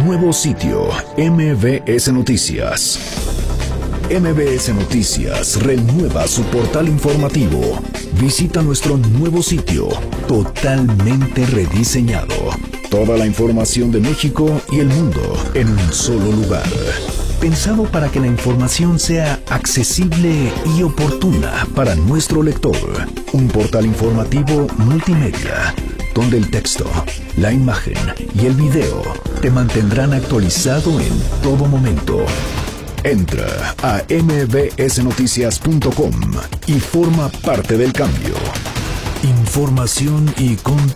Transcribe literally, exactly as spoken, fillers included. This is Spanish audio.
Nuevo sitio, M B S Noticias. M B S Noticias renueva su portal informativo. Visita nuestro nuevo sitio, totalmente rediseñado. Toda la información de México y el mundo en un solo lugar. Pensado para que la información sea accesible y oportuna para nuestro lector. Un portal informativo multimedia, donde el texto, la imagen y el video te mantendrán actualizado en todo momento. Entra a m b s noticias punto com y forma parte del cambio. Información y contenido.